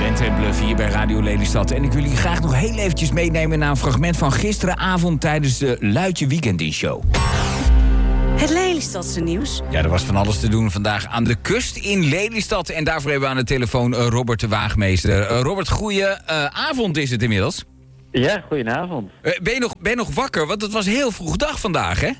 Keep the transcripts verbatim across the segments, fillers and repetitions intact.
Rente en Bluff hier bij Radio Lelystad. En ik wil jullie graag nog heel eventjes meenemen naar een fragment van gisteravond tijdens de Luitje Weekenddienshow. Het Lelystadse nieuws. Ja, er was van alles te doen vandaag aan de kust in Lelystad. En daarvoor hebben we aan de telefoon uh, Robert de Waagmeester. Uh, Robert, goeie uh, avond is het inmiddels. Ja, goedenavond. Uh, ben, je nog, ben je nog wakker? Want het was een heel vroeg dag vandaag, hè?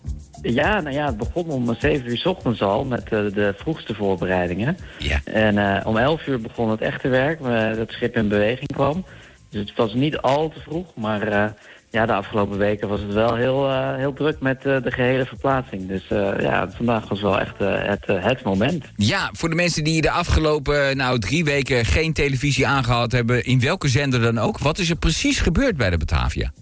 Ja, nou ja, het begon om zeven uur 's ochtends al met uh, de vroegste voorbereidingen. Ja. En uh, om elf uur begon het echte werk, uh, dat het schip in beweging kwam. Dus het was niet al te vroeg, maar uh, ja, de afgelopen weken was het wel heel, uh, heel druk met uh, de gehele verplaatsing. Dus uh, ja, vandaag was wel echt uh, het, uh, het moment. Ja, voor de mensen die de afgelopen nou, drie weken geen televisie aangehad hebben, in welke zender dan ook, wat is er precies gebeurd bij de Batavia?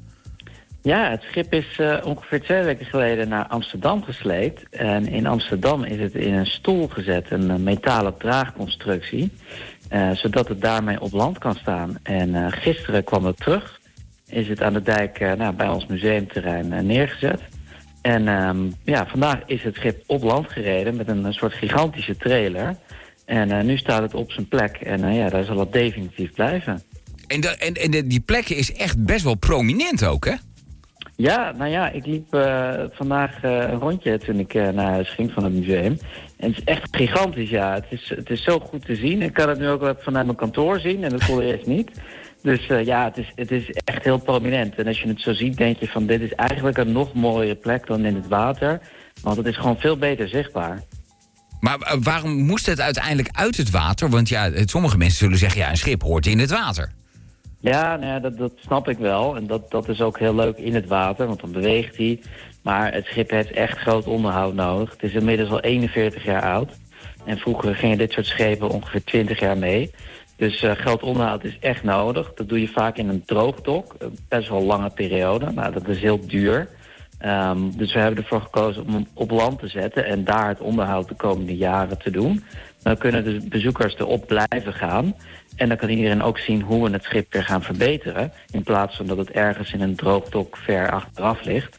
Ja, het schip is uh, ongeveer twee weken geleden naar Amsterdam gesleept. En in Amsterdam is het in een stoel gezet, een uh, metalen draagconstructie. Uh, zodat het daarmee op land kan staan. En uh, gisteren kwam het terug. Is het aan de dijk uh, nou, bij ons museumterrein uh, neergezet. En um, ja, vandaag is het schip op land gereden met een, een soort gigantische trailer. En uh, nu staat het op zijn plek. En uh, ja, daar zal het definitief blijven. En, de, en, en de, die plek is echt best wel prominent ook, hè? Ja, nou ja, ik liep uh, vandaag uh, een rondje toen ik uh, naar huis ging van het museum. En het is echt gigantisch, ja. Het is, het is zo goed te zien. Ik kan het nu ook wel vanuit mijn kantoor zien en dat voelde eerst niet. Dus uh, ja, het is, het is echt heel prominent. En als je het zo ziet, denk je van dit is eigenlijk een nog mooiere plek dan in het water. Want het is gewoon veel beter zichtbaar. Maar uh, waarom moest het uiteindelijk uit het water? Want ja, sommige mensen zullen zeggen, ja, een schip hoort in het water. Ja, nou ja dat, dat snap ik wel. En dat, dat is ook heel leuk in het water, want dan beweegt hij. Maar het schip heeft echt groot onderhoud nodig. Het is inmiddels al eenenveertig jaar oud. En vroeger gingen dit soort schepen ongeveer twintig jaar mee. Dus uh, groot onderhoud is echt nodig. Dat doe je vaak in een droogdok. Best wel lange periode. Nou, dat is heel duur. Um, dus we hebben ervoor gekozen om hem op land te zetten en daar het onderhoud de komende jaren te doen. Dan kunnen de bezoekers erop blijven gaan. En dan kan iedereen ook zien hoe we het schip weer gaan verbeteren. In plaats van dat het ergens in een droogdok ver achteraf ligt.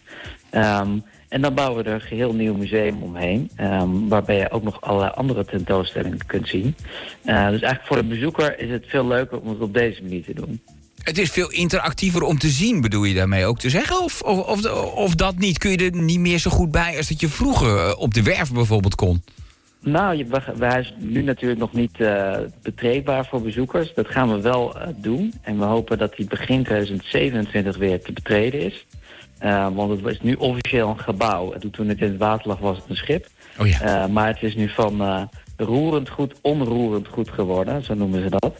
Um, en dan bouwen we er een geheel nieuw museum omheen. Um, waarbij je ook nog allerlei andere tentoonstellingen kunt zien. Uh, dus eigenlijk voor de bezoeker is het veel leuker om het op deze manier te doen. Het is veel interactiever om te zien, bedoel je daarmee ook te zeggen? Of, of, of, of dat niet? Kun je er niet meer zo goed bij als dat je vroeger op de werf bijvoorbeeld kon? Nou, je, hij is nu natuurlijk nog niet uh, betreedbaar voor bezoekers. Dat gaan we wel uh, doen. En we hopen dat hij begin tweeduizend zevenentwintig weer te betreden is. Uh, want het is nu officieel een gebouw. En toen het in het water lag was het een schip. Oh ja. uh, maar het is nu van uh, roerend goed, onroerend goed geworden. Zo noemen ze dat.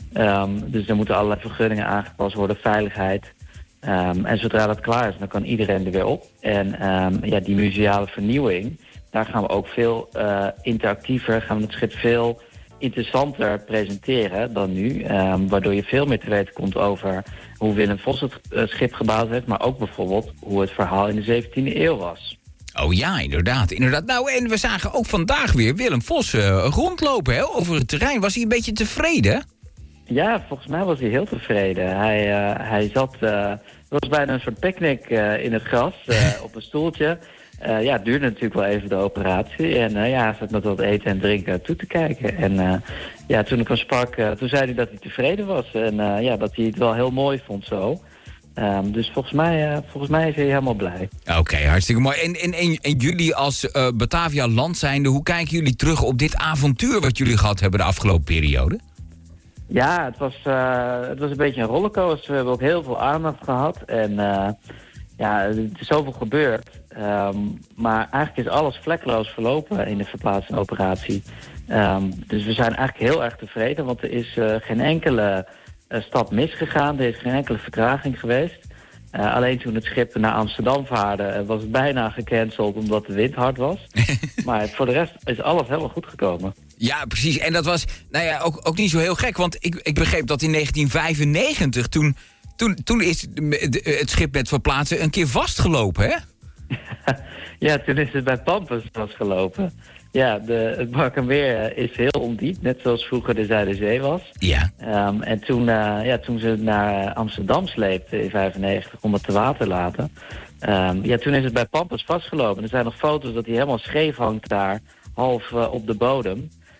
Um, dus er moeten allerlei vergunningen aangepast worden, veiligheid. Um, en zodra dat klaar is, dan kan iedereen er weer op. En um, ja, die museale vernieuwing, daar gaan we ook veel uh, interactiever, gaan we het schip veel interessanter presenteren dan nu. Um, waardoor je veel meer te weten komt over hoe Willem Vos het uh, schip gebouwd heeft, maar ook bijvoorbeeld hoe het verhaal in de zeventiende eeuw was. Oh ja, inderdaad, inderdaad. Nou, en we zagen ook vandaag weer Willem Vos uh, rondlopen hè, over het terrein. Was hij een beetje tevreden? Ja, volgens mij was hij heel tevreden. Hij, uh, hij zat, uh, het was bijna een soort picknick uh, in het gras, uh, op een stoeltje. Uh, ja, het duurde natuurlijk wel even de operatie. En uh, ja, hij zat met wat eten en drinken toe te kijken. En uh, ja, toen ik hem sprak, uh, toen zei hij dat hij tevreden was. En uh, ja, dat hij het wel heel mooi vond zo. Um, dus volgens mij, uh, volgens mij is hij helemaal blij. Oké, okay, hartstikke mooi. En, en, en, en jullie als uh, Batavia land zijnde, hoe kijken jullie terug op dit avontuur wat jullie gehad hebben de afgelopen periode? Ja, het was, uh, het was een beetje een rollercoaster. We hebben ook heel veel aandacht gehad. En uh, ja, er is zoveel gebeurd. Um, maar eigenlijk is alles vlekkeloos verlopen in de verplaatsende operatie. Um, dus we zijn eigenlijk heel erg tevreden. Want er is uh, geen enkele uh, stap misgegaan. Er is geen enkele vertraging geweest. Uh, alleen toen het schip naar Amsterdam vaarde, uh, was het bijna gecanceld omdat de wind hard was. Maar voor de rest is alles helemaal goed gekomen. Ja, precies. En dat was nou ja, ook, ook niet zo heel gek. Want ik, ik begreep dat in negentien vijfennegentig, toen, toen, toen is het schip met verplaatsen een keer vastgelopen, hè? Ja, toen is het bij Pampus vastgelopen. Ja, de, het Markenweer is heel ondiep, net zoals vroeger de Zuiderzee was. Ja. Um, en toen, uh, ja, toen ze het naar Amsterdam sleepten in vijfennegentig om het te water laten. Um, ja, toen is het bij Pampus vastgelopen. Er zijn nog foto's dat hij helemaal scheef hangt daar, half uh, op de bodem.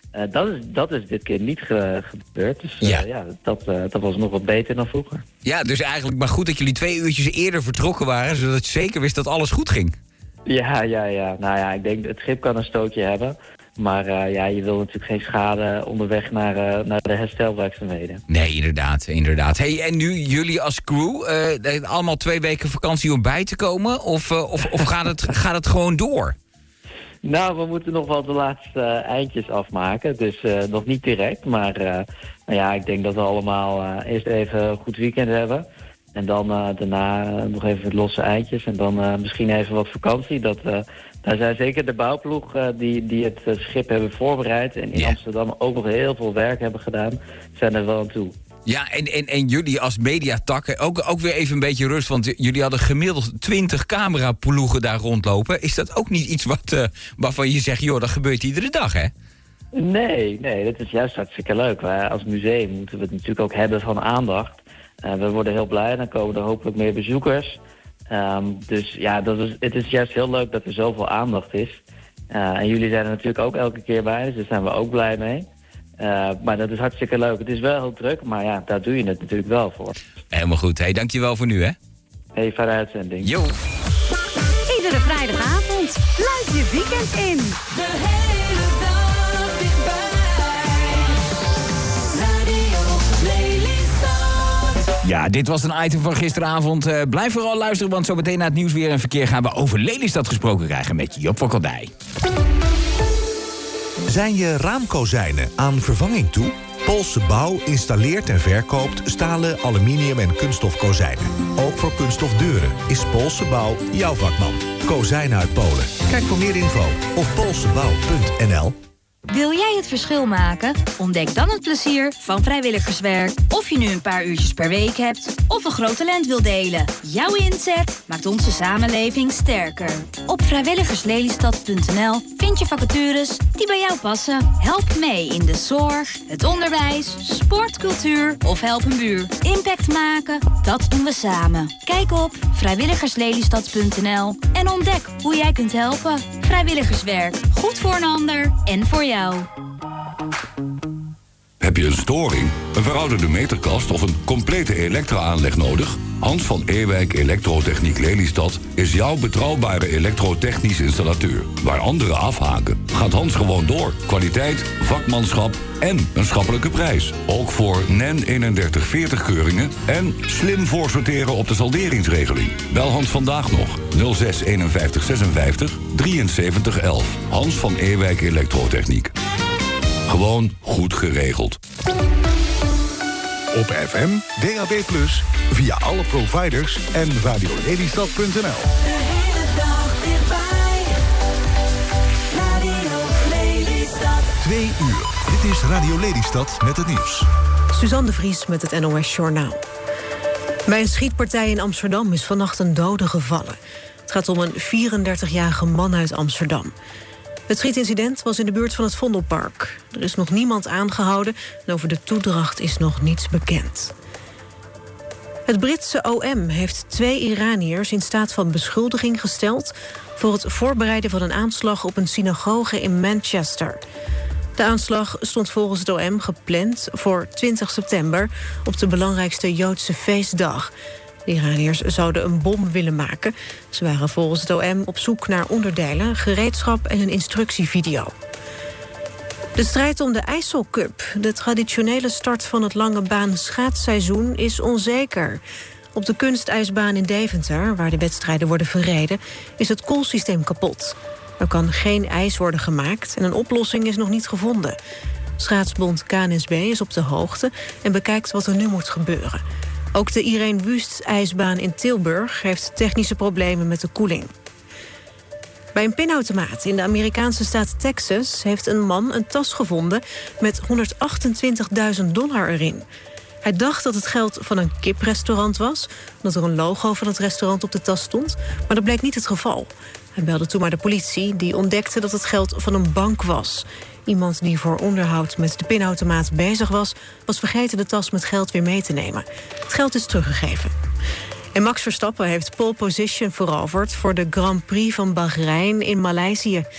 Uh, dat, is, dat is dit keer niet ge- gebeurd. Dus uh, ja, ja dat, uh, dat was nog wat beter dan vroeger. Ja, dus eigenlijk maar goed dat jullie twee uurtjes eerder vertrokken waren, zodat je zeker wist dat alles goed ging. Ja, ja, ja. Nou ja, ik denk het schip kan een stootje hebben. Maar uh, ja, je wil natuurlijk geen schade onderweg naar, uh, naar de herstelwerkzaamheden. Nee, inderdaad, inderdaad. Hey, en nu jullie als crew, uh, allemaal twee weken vakantie om bij te komen? Of, uh, of, of gaat, het, gaat het gewoon door? Nou, we moeten nog wel de laatste uh, eindjes afmaken. Dus uh, nog niet direct. Maar uh, nou ja, ik denk dat we allemaal uh, eerst even een goed weekend hebben. En dan uh, daarna uh, nog even losse eindjes. En dan uh, misschien even wat vakantie. Dat, uh, daar zijn zeker de bouwploeg uh, die, die het uh, schip hebben voorbereid. En in yeah. Amsterdam ook nog heel veel werk hebben gedaan. Zijn er wel aan toe. Ja, en, en, en jullie als mediatak, ook, ook weer even een beetje rust. Want jullie hadden gemiddeld twintig cameraploegen daar rondlopen. Is dat ook niet iets wat, uh, waarvan je zegt, joh, dat gebeurt iedere dag, hè? Nee, nee, dat is juist hartstikke leuk. Wij als museum moeten we het natuurlijk ook hebben van aandacht. Uh, we worden heel blij en dan komen er hopelijk meer bezoekers. Um, dus ja, dat is, het is juist heel leuk dat er zoveel aandacht is. Uh, en jullie zijn er natuurlijk ook elke keer bij, dus daar zijn we ook blij mee. Uh, maar dat is hartstikke leuk. Het is wel heel druk, maar ja, daar doe je het natuurlijk wel voor. Helemaal goed. Hey, dankjewel voor nu, hè? Hey, fijne uitzending. Jo. Iedere vrijdagavond luid je weekend in. De hele dag dichtbij. Radio Lelystad. Ja, dit was een item van gisteravond. Uh, blijf vooral luisteren, want zo meteen na het nieuws weer en verkeer gaan we over Lelystad gesproken krijgen met Job van Kaldij. Zijn je raamkozijnen aan vervanging toe? Poolse Bouw installeert en verkoopt stalen, aluminium en kunststof kozijnen. Ook voor kunststof deuren is Poolse Bouw jouw vakman. Kozijnen uit Polen. Kijk voor meer info op poolsebouw punt n l. Wil jij het verschil maken? Ontdek dan het plezier van vrijwilligerswerk. Of je nu een paar uurtjes per week hebt of een groot talent wil delen. Jouw inzet maakt onze samenleving sterker. Op vrijwilligerslelystad punt n l vind je vacatures die bij jou passen. Help mee in de zorg, het onderwijs, sport, cultuur of help een buur. Impact maken, dat doen we samen. Kijk op vrijwilligerslelystad punt n l en ontdek hoe jij kunt helpen. Vrijwilligerswerk, goed voor een ander en voor jou. Heb je een storing, een verouderde meterkast of een complete elektra-aanleg nodig? Hans van Ewijk Elektrotechniek Lelystad is jouw betrouwbare elektrotechnisch installateur. Waar anderen afhaken, gaat Hans gewoon door. Kwaliteit, vakmanschap en een schappelijke prijs. Ook voor N E N eenendertig veertig keuringen en slim voorsorteren op de salderingsregeling. Bel Hans vandaag nog nul zes eenenvijftig zesenvijftig drieënzeventig elf. Hans van Ewijk Elektrotechniek. Gewoon goed geregeld. Op F M, D A B plus, via alle providers en radio lelystad punt n l. De hele dag dichtbij. Radio Lelystad. Twee uur. Dit is Radio Lelystad met het nieuws. Suzanne de Vries met het N O S Journaal. Bij een schietpartij in Amsterdam is vannacht een dode gevallen. Het gaat om een vierendertigjarige man uit Amsterdam. Het schietincident was in de buurt van het Vondelpark. Er is nog niemand aangehouden en over de toedracht is nog niets bekend. Het Britse O M heeft twee Iraniërs in staat van beschuldiging gesteld voor het voorbereiden van een aanslag op een synagoge in Manchester. De aanslag stond volgens het O M gepland voor twintig september op de belangrijkste Joodse feestdag. De Iraniërs zouden een bom willen maken. Ze waren volgens het O M op zoek naar onderdelen, gereedschap en een instructievideo. De strijd om de IJsselcup, de traditionele start van het lange baan schaatsseizoen, is onzeker. Op de kunstijsbaan in Deventer, waar de wedstrijden worden verreden, is het koelsysteem kapot. Er kan geen ijs worden gemaakt en een oplossing is nog niet gevonden. Schaatsbond K N S B is op de hoogte en bekijkt wat er nu moet gebeuren. Ook de Irene Wüst ijsbaan in Tilburg heeft technische problemen met de koeling. Bij een pinautomaat in de Amerikaanse staat Texas heeft een man een tas gevonden met honderdachtentwintigduizend dollar erin. Hij dacht dat het geld van een kiprestaurant was, omdat er een logo van het restaurant op de tas stond, maar dat bleek niet het geval. Hij belde toen maar de politie, die ontdekte dat het geld van een bank was. Iemand die voor onderhoud met de pinautomaat bezig was, was vergeten de tas met geld weer mee te nemen. Het geld is teruggegeven. En Max Verstappen heeft pole position veroverd voor de Grand Prix van Bahrein in Maleisië.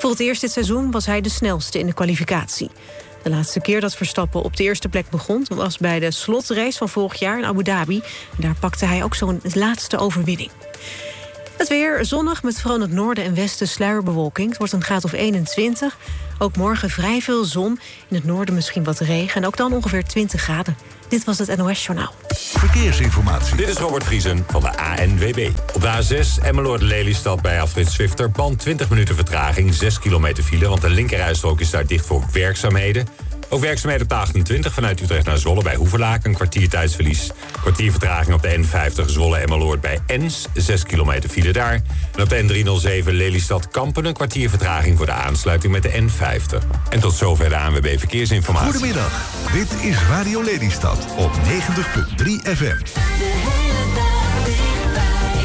Voor het eerst dit seizoen was hij de snelste in de kwalificatie. De laatste keer dat Verstappen op de eerste plek begon was bij de slotrace van vorig jaar in Abu Dhabi. En daar pakte hij ook zo'n laatste overwinning. Het weer zonnig met vooral in het noorden en westen sluierbewolking. Het wordt een graad of eenentwintig. Ook morgen vrij veel zon. In het noorden misschien wat regen. En ook dan ongeveer twintig graden. Dit was het N O S Journaal. Verkeersinformatie. Dit is Robert Vriesen van de A N W B. Op de A zes Emmeloord-Lelystad bij afrit Zwifterpand. twintig minuten vertraging, zes kilometer file... want de linkerrijstrook is daar dicht voor werkzaamheden. Ook werkzaamheden op de achtenentwintig vanuit Utrecht naar Zwolle bij Hoevelaken. Een kwartier tijdsverlies. Kwartier vertraging op de N vijftig Zwolle-Emmeloord bij Ens. zes kilometer file daar. En op de N driehonderdzeven Lelystad-Kampen een kwartier vertraging voor de aansluiting met de N vijftig. En tot zover de A N W B Verkeersinformatie. Goedemiddag, dit is Radio Lelystad op negentig komma drie F M. De hele dag dichtbij.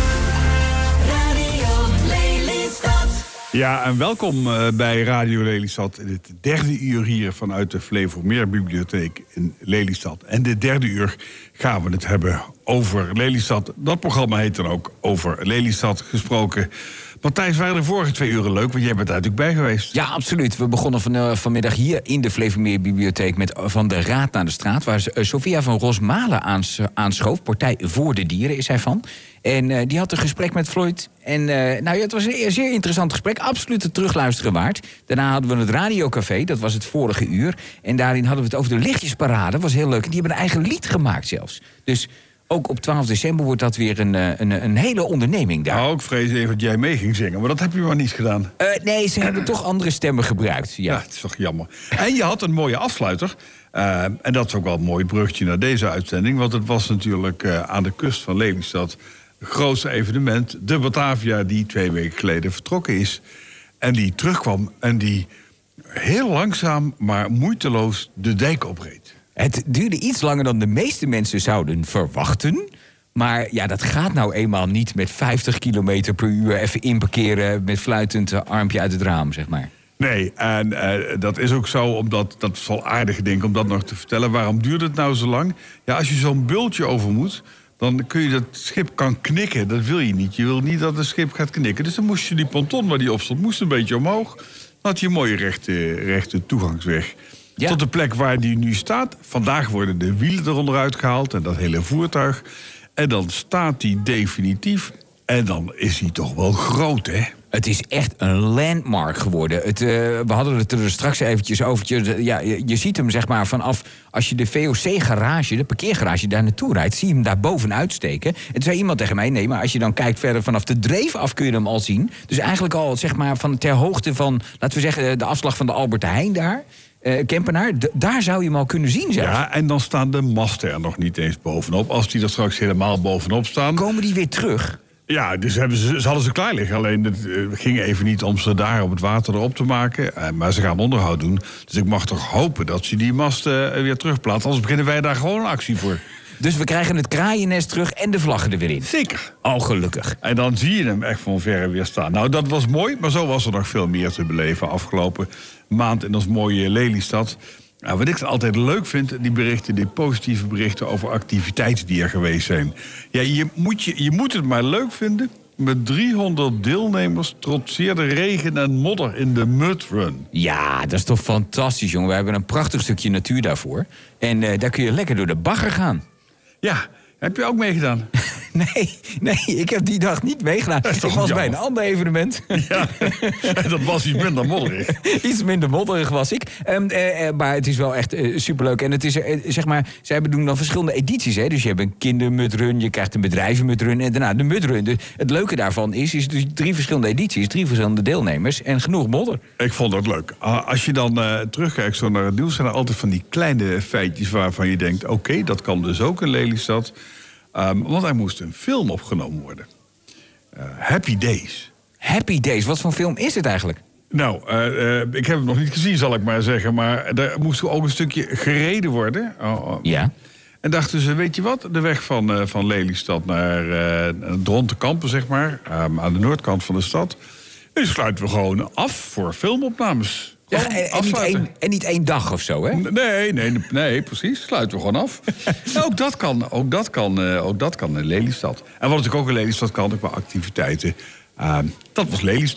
Radio Lelystad. Ja, en welkom uh, bij Radio Lelystad in het derde uur hier vanuit de Flevomeerbibliotheek in Lelystad. En dit derde uur gaan we het hebben over Lelystad. Dat programma heet dan ook Over Lelystad gesproken. Matthijs, waren de vorige twee uren leuk, want jij bent daar natuurlijk bij geweest. Ja, absoluut. We begonnen van, uh, vanmiddag hier in de Flevomeerbibliotheek met uh, Van de Raad naar de Straat, waar uh, Sophia van Rosmalen aans, uh, aanschoof. Partij voor de Dieren is hij van. En uh, die had een gesprek met Floyd. En uh, nou ja, het was een zeer interessant gesprek. Absoluut het terugluisteren waard. Daarna hadden we het radiocafé, dat was het vorige uur. En daarin hadden we het over de lichtjesparade. Dat was heel leuk. En die hebben een eigen lied gemaakt zelfs. Dus ook op twaalf december wordt dat weer een, een, een hele onderneming daar. Nou, ik vrees even dat jij mee ging zingen, maar dat heb je maar niet gedaan. Uh, nee, ze hebben toch andere stemmen gebruikt. Ja. Ja, het is toch jammer. En je had een mooie afsluiter. Uh, en dat is ook wel een mooi bruggetje naar deze uitzending. Want het was natuurlijk uh, aan de kust van Lelystad het grootste evenement. De Batavia, die twee weken geleden vertrokken is. En die terugkwam en die heel langzaam, maar moeiteloos de dijk opreed. Het duurde iets langer dan de meeste mensen zouden verwachten. Maar ja, dat gaat nou eenmaal niet met vijftig kilometer per uur even inparkeren met fluitend armpje uit het raam, zeg maar. Nee, en uh, dat is ook zo, omdat dat is wel aardig denk om dat nog te vertellen. Waarom duurt het nou zo lang? Ja, als je zo'n bultje over moet, dan kun je dat schip kan knikken. Dat wil je niet. Je wil niet dat het schip gaat knikken. Dus dan moest je die ponton waar die op stond, moest een beetje omhoog. Dan had je een mooie rechte, rechte toegangsweg. Ja. Tot de plek waar die nu staat. Vandaag worden de wielen eronder uitgehaald en dat hele voertuig. En dan staat die definitief. En dan is hij toch wel groot, hè? Het is echt een landmark geworden. Het, uh, we hadden het er straks eventjes over. Ja, je, je ziet hem zeg maar vanaf, als je de V O C-garage, de parkeergarage, daar naartoe rijdt, zie je hem daar bovenuit steken. En toen zei iemand tegen mij, nee, maar als je dan kijkt verder vanaf de Dreef af, kun je hem al zien. Dus eigenlijk al zeg maar van ter hoogte van, laten we zeggen, de afslag van de Albert Heijn daar. Uh, Kempenaar, d- daar zou je hem al kunnen zien zelfs. Ja, en dan staan de masten er nog niet eens bovenop. Als die er straks helemaal bovenop staan, komen die weer terug? Ja, dus hebben ze, ze hadden ze klaar liggen. Alleen het uh, ging even niet om ze daar op het water erop te maken. Uh, maar ze gaan onderhoud doen. Dus ik mag toch hopen dat ze die masten uh, weer terugplaatsen. Anders beginnen wij daar gewoon een actie voor. Dus we krijgen het kraaiennest terug en de vlaggen er weer in? Zeker. Oh, gelukkig. En dan zie je hem echt van verre weer staan. Nou, dat was mooi, maar zo was er nog veel meer te beleven afgelopen maand in ons mooie Lelystad. Nou, wat ik altijd leuk vind, die berichten, die positieve berichten over activiteiten die er geweest zijn. Ja, je moet, je, je moet het maar leuk vinden. Met driehonderd deelnemers trotseerde regen en modder in de Mudrun. Ja, dat is toch fantastisch, jongen. We hebben een prachtig stukje natuur daarvoor. En uh, daar kun je lekker door de bagger gaan. Ja, heb je ook meegedaan? Nee, nee, ik heb die dag niet meegedaan. Ik was jammer. Bij een ander evenement. Ja, dat was iets minder modderig. Iets minder modderig was ik. Um, uh, uh, maar het is wel echt uh, superleuk. En het is, uh, zeg maar, zij doen dan verschillende edities. Hè? Dus je hebt een kindermudrun, je krijgt een bedrijvenmudrun en daarna de mudrun. Dus het leuke daarvan is, is dus drie verschillende edities, drie verschillende deelnemers en genoeg modder. Ik vond dat leuk. Als je dan uh, terugkijkt zo naar het nieuws, zijn er altijd van die kleine feitjes waarvan je denkt, oké, okay, dat kan dus ook in Lelystad. Um, want er moest een film opgenomen worden. Uh, Happy Days. Happy Days, wat voor film is het eigenlijk? Nou, uh, uh, ik heb het nog niet gezien, zal ik maar zeggen. Maar er moest ook een stukje gereden worden. Oh, oh. Ja. En dachten ze, weet je wat? De weg van, uh, van Lelystad naar uh, Drontenkampen, zeg maar. Um, aan de noordkant van de stad. Die sluiten we gewoon af voor filmopnames. Ja, en, en, niet één, en niet één dag of zo, hè? Nee, nee, nee, precies. Sluiten we gewoon af. Nou, ook dat kan, ook dat kan, uh, ook dat kan in Lelystad. En wat natuurlijk ook in Lelystad kan, ook qua activiteiten. Uh, dat was Lelystad.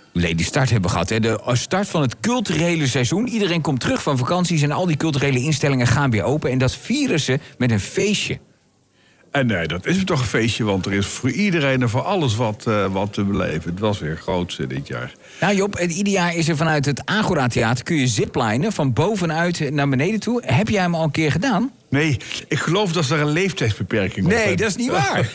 Lelystad hebben we gehad. Hè? De start van het culturele seizoen. Iedereen komt terug van vakanties en al die culturele instellingen gaan weer open. En dat vieren ze met een feestje. En nee, dat is toch een feestje, want er is voor iedereen en voor alles wat, uh, wat te beleven. Het was weer groot dit jaar. Nou Job, het ieder jaar is er vanuit het Agora Theater kun je ziplinen van bovenuit naar beneden toe. Heb jij hem al een keer gedaan? Nee, ik geloof dat er een leeftijdsbeperking op is. Nee, dat is niet waar.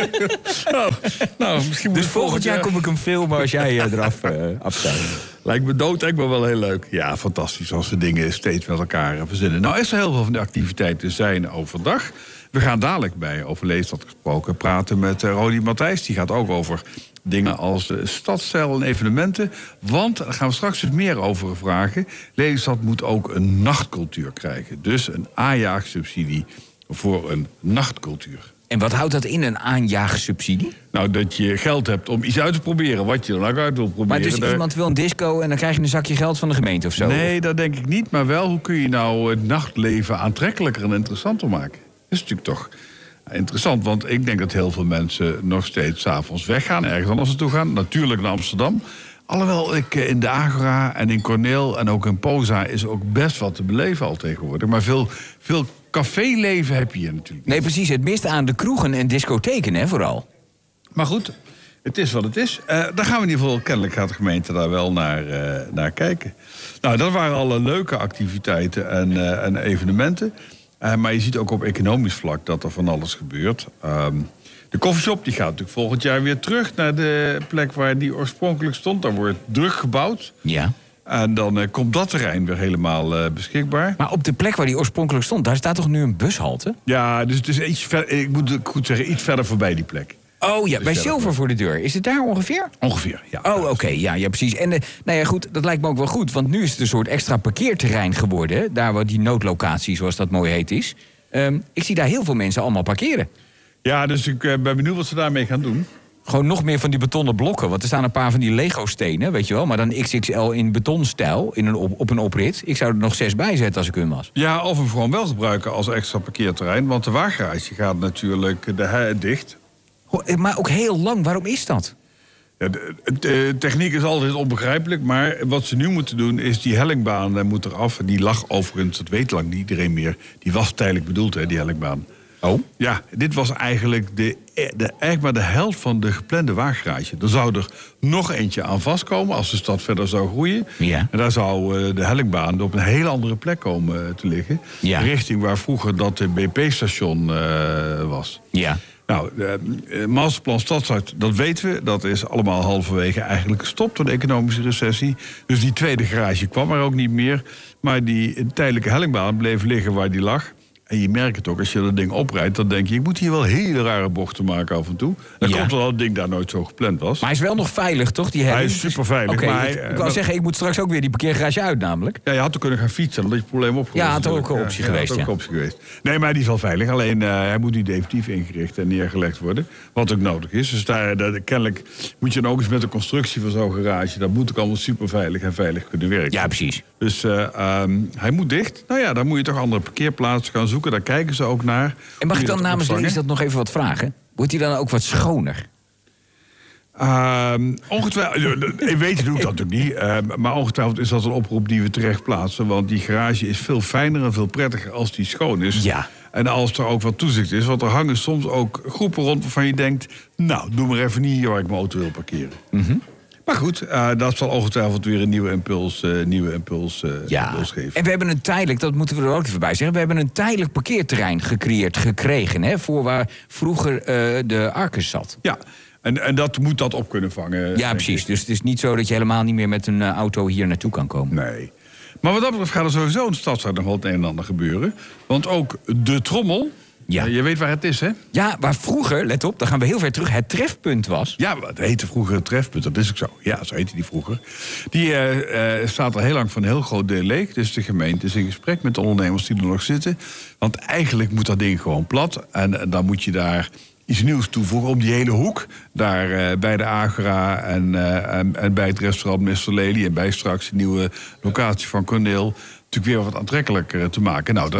nou, nou, misschien moet dus volgend jaar kom ik hem filmen als jij uh, eraf uh, afstaat. Lijkt me dood, lijkt me wel heel leuk. Ja, fantastisch als we dingen steeds met elkaar verzinnen. Nou, is er heel veel van de activiteiten zijn overdag. We gaan dadelijk bij over Lelystad gesproken praten met uh, Rodi Matthijs. Die gaat ook over dingen als uh, stadsstijl en evenementen. Want, daar gaan we straks eens meer over vragen. Lelystad moet ook een nachtcultuur krijgen. Dus een aanjaagsubsidie voor een nachtcultuur. En wat houdt dat in, een aanjaagsubsidie? Nou, dat je geld hebt om iets uit te proberen, wat je dan ook uit wil proberen. Maar dus Daar... iemand wil een disco en dan krijg je een zakje geld van de gemeente of zo? Nee, dat denk ik niet. Maar wel, hoe kun je nou het nachtleven aantrekkelijker en interessanter maken? Dat is natuurlijk toch interessant, want ik denk dat heel veel mensen nog steeds 's avonds weggaan, ergens anders naartoe gaan. Natuurlijk naar Amsterdam. Alhoewel ik in de Agora en in Corneel en ook in Poza is ook best wat te beleven al tegenwoordig. Maar veel, veel caféleven heb je hier natuurlijk niet. Nee, precies. Het mist aan de kroegen en discotheken, hè, vooral. Maar goed, het is wat het is. Uh, daar gaan we in ieder geval, kennelijk gaat de gemeente daar wel naar, uh, naar kijken. Nou, dat waren alle leuke activiteiten en, uh, en evenementen. Uh, maar je ziet ook op economisch vlak dat er van alles gebeurt. Um, de koffieshop die gaat natuurlijk volgend jaar weer terug naar de plek waar die oorspronkelijk stond. Daar wordt druk gebouwd. Ja. En dan uh, komt dat terrein weer helemaal uh, beschikbaar. Maar op de plek waar die oorspronkelijk stond, daar staat toch nu een bushalte? Ja, dus het is iets ver, ik moet goed zeggen, iets verder voorbij die plek. Oh ja, dus bij Silver voor de deur. Is het daar ongeveer? Ongeveer, ja. Oh, oké, okay, ja, ja, precies. En uh, nou ja, goed, dat lijkt me ook wel goed. Want nu is het een soort extra parkeerterrein geworden. Hè? Daar waar die noodlocatie, zoals dat mooi heet, is. Um, ik zie daar heel veel mensen allemaal parkeren. Ja, dus ik uh, ben benieuwd wat ze daarmee gaan doen. Gewoon nog meer van die betonnen blokken. Want er staan een paar van die Lego-stenen, weet je wel. Maar dan X X L in betonstijl, in een op, op een oprit. Ik zou er nog zes bij zetten als ik hun was. Ja, of hem gewoon wel gebruiken als extra parkeerterrein. Want de waaggarage gaat natuurlijk de, he, dicht. Maar ook heel lang, waarom is dat? Ja, de, de techniek is altijd onbegrijpelijk. Maar wat ze nu moeten doen is die hellingbaan moet eraf. Die lag overigens, dat weet lang niet iedereen meer. Die was tijdelijk bedoeld, hè, die hellingbaan. Oh? Ja, dit was eigenlijk de, de, eigenlijk maar de helft van de geplande waaggarage. Er zou er nog eentje aan vastkomen als de stad verder zou groeien. Ja. En daar zou uh, de hellingbaan op een hele andere plek komen uh, te liggen. Ja. Richting waar vroeger dat B P-station uh, was. Ja. Nou, de uh, masterplan Stadshart, dat weten we. Dat is allemaal halverwege eigenlijk gestopt door de economische recessie. Dus die tweede garage kwam er ook niet meer. Maar die tijdelijke hellingbaan bleef liggen waar die lag. En je merkt het ook, als je dat ding oprijdt, dan denk je, ik moet hier wel hele rare bochten maken af en toe. Dan Ja. komt wel dat het ding daar nooit zo gepland was. Maar hij is wel nog veilig, toch? Die Hij helling? is superveilig. Oké, maar ik, hij- ik wou maar- zeggen, ik moet straks ook weer die parkeergarage uit namelijk. Ja, je had er kunnen gaan fietsen, dan had je het probleem opgelost. Ja, had ook natuurlijk. een optie Ja, geweest, had ook ja. een optie geweest. Nee, maar die is wel veilig. Alleen uh, hij moet nu definitief ingericht en neergelegd worden. Wat ook nodig is. Dus daar, daar, kennelijk moet je dan ook eens met de constructie van zo'n garage. Dat moet ook allemaal superveilig en veilig kunnen werken. Ja, precies. Dus uh, um, hij moet dicht. Nou ja, dan moet je toch andere parkeerplaatsen gaan zoeken. Daar kijken ze ook naar. En mag Hoe ik je dan dat namens opvangen? Lelystad nog even wat vragen? Wordt hij dan ook wat schoner? Um, ongetwijfeld, ik weet doe ik dat natuurlijk niet. Um, maar ongetwijfeld is dat een oproep die we terecht plaatsen. Want die garage is veel fijner en veel prettiger als die schoon is. Ja. En als er ook wat toezicht is. Want er hangen soms ook groepen rond waarvan je denkt... nou, doe maar even niet hier waar ik mijn auto wil parkeren. Mm-hmm. Maar goed, uh, dat zal ongetwijfeld weer een nieuwe impuls, uh, nieuwe impuls, uh, Ja, impuls geven. en we hebben een tijdelijk, dat moeten we er ook even bij zeggen... we hebben een tijdelijk parkeerterrein gecreëerd, gekregen... Hè, voor waar vroeger uh, de Arcus zat. Ja, en, en dat moet dat op kunnen vangen. Ja, denk precies. ik. Dus het is niet zo dat je helemaal niet meer met een uh, auto hier naartoe kan komen. Nee. Maar wat dat betreft gaat er sowieso in de stadshart nog wel het een en ander gebeuren. Want ook de trommel... Ja. Uh, je weet waar het is, hè? Ja, waar vroeger, let op, dan gaan we heel ver terug... het trefpunt was. Ja, het heette vroeger het trefpunt, dat is ook zo. Ja, zo heette die vroeger. Die uh, uh, staat er heel lang van een heel groot deel leeg. Dus de gemeente is in gesprek met de ondernemers die er nog zitten. Want eigenlijk moet dat ding gewoon plat. En, en dan moet je daar iets nieuws toevoegen op die hele hoek. Daar uh, bij de Agora en, uh, en, en bij het restaurant mister Lely... en bij straks de nieuwe locatie van Corneel... natuurlijk weer wat aantrekkelijker te maken. Nou, daar... Ja.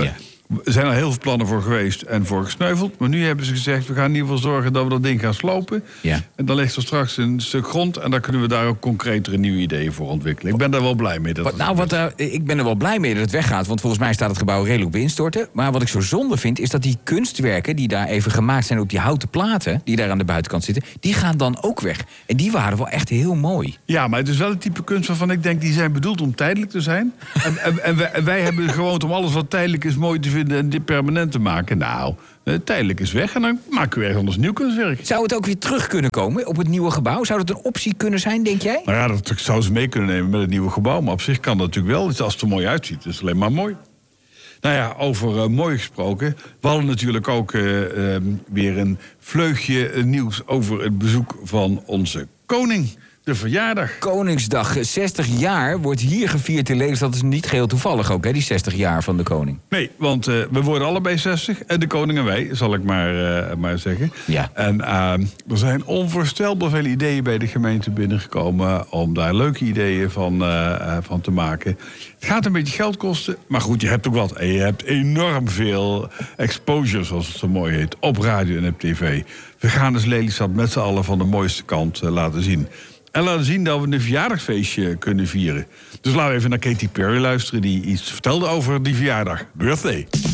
Er zijn al heel veel plannen voor geweest en voor gesneuveld. Maar nu hebben ze gezegd, we gaan in ieder geval zorgen dat we dat ding gaan slopen. Ja. En dan ligt er straks een stuk grond. En dan kunnen we daar ook concretere nieuwe ideeën voor ontwikkelen. Ik ben daar wel blij mee. Dat Wat, nou, wat, uh, ik ben er wel blij mee dat het weggaat. Want volgens mij staat het gebouw redelijk op instorten. Maar wat ik zo zonde vind, is dat die kunstwerken die daar even gemaakt zijn op die houten platen, die daar aan de buitenkant zitten, die gaan dan ook weg. En die waren wel echt heel mooi. Ja, maar het is wel een type kunst waarvan ik denk, die zijn bedoeld om tijdelijk te zijn. En, en, en, wij, en wij hebben gewoond om alles wat tijdelijk is mooi te vinden en dit permanent te maken. Nou, eh, tijdelijk is weg en dan maken we ergens anders nieuw kunstwerk. Zou het ook weer terug kunnen komen op het nieuwe gebouw? Zou dat een optie kunnen zijn, denk jij? Nou ja, dat zou ze mee kunnen nemen met het nieuwe gebouw. Maar op zich kan dat natuurlijk wel. Als het er mooi uitziet, is het alleen maar mooi. Nou ja, over uh, mooi gesproken. We hadden natuurlijk ook uh, uh, weer een vleugje uh, nieuws over het bezoek van onze koning. De verjaardag. Koningsdag, zestig jaar, wordt hier gevierd in Lelystad. Dat is niet geheel toevallig ook, hè, die zestig jaar van de koning. Nee, want uh, we worden allebei zestig. En de koning en wij, zal ik maar, uh, maar zeggen. Ja. En uh, er zijn onvoorstelbaar veel ideeën bij de gemeente binnengekomen om daar leuke ideeën van, uh, van te maken. Het gaat een beetje geld kosten, maar goed, je hebt ook wat. En je hebt enorm veel exposure, zoals het zo mooi heet, op radio en op tv. We gaan dus Lelystad met z'n allen van de mooiste kant uh, laten zien. En laten zien dat we een verjaardagsfeestje kunnen vieren. Dus laten we even naar Katy Perry luisteren, die iets vertelde over die verjaardag. Birthday.